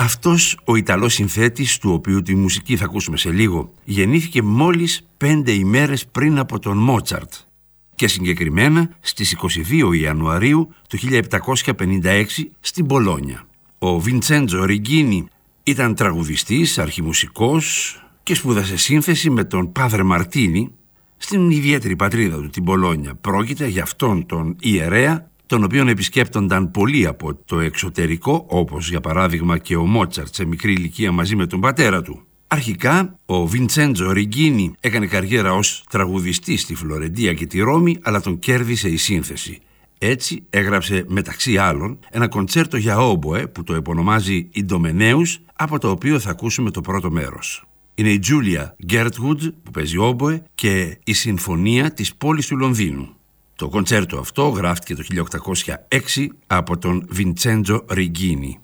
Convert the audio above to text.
Αυτός ο Ιταλός συνθέτης, του οποίου τη μουσική θα ακούσουμε σε λίγο, γεννήθηκε μόλις 5 ημέρες πριν από τον Μότσαρτ και συγκεκριμένα στις 22 Ιανουαρίου του 1756 στην Μπολόνια. Ο Βιντσέντζο Ριγκίνι ήταν τραγουδιστής, αρχιμουσικός και σπούδασε σύνθεση με τον Πάδρε Μαρτίνι στην ιδιαίτερη πατρίδα του, την Μπολόνια. Πρόκειται για αυτόν τον ιερέα, τον οποίον επισκέπτονταν πολλοί από το εξωτερικό, όπως για παράδειγμα και ο Μότσαρτ σε μικρή ηλικία μαζί με τον πατέρα του. Αρχικά, ο Βιντσέντζο Ριγκίνι έκανε καριέρα ως τραγουδιστής στη Φλωρεντία και τη Ρώμη, αλλά τον κέρδισε η σύνθεση. Έτσι έγραψε μεταξύ άλλων ένα κοντσέρτο για όμποε που το επωνομάζει Ιντομενέους, από το οποίο θα ακούσουμε το πρώτο μέρος. Είναι η Τζούλια Γκέρτγουντ που παίζει όμποε και η Συμφωνία της πόλης του Λονδίνου. Το κοντσέρτο αυτό γράφτηκε το 1806 από τον Βιντσέντζο Ριγκίνι.